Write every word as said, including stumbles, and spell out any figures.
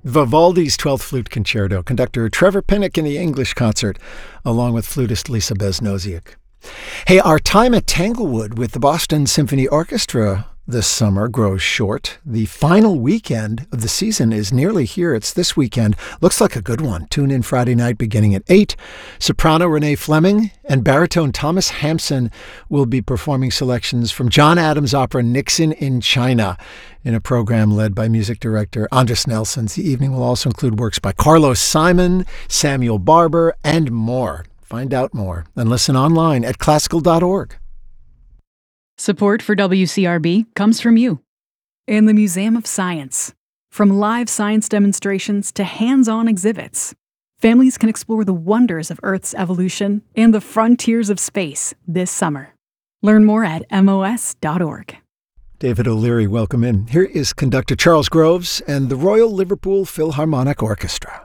Vivaldi's twelfth Flute Concerto, conductor Trevor Pinnock in the English concert, along with flutist Lisa Besnosiak. Hey, our time at Tanglewood with the Boston Symphony Orchestra this summer grows short. The final weekend of the season is nearly here. It's this weekend. Looks like a good one. Tune in Friday night beginning at eight. Soprano Renee Fleming and baritone Thomas Hampson will be performing selections from John Adams' opera Nixon in China in a program led by music director Andres Nelson. The evening will also include works by Carlos Simon, Samuel Barber, and more. Find out more and listen online at classical dot org. Support for W C R B comes from you and the Museum of Science. From live science demonstrations to hands-on exhibits, families can explore the wonders of Earth's evolution and the frontiers of space this summer. Learn more at M O S dot org. David O'Leary, welcome in. Here is conductor Charles Groves and the Royal Liverpool Philharmonic Orchestra.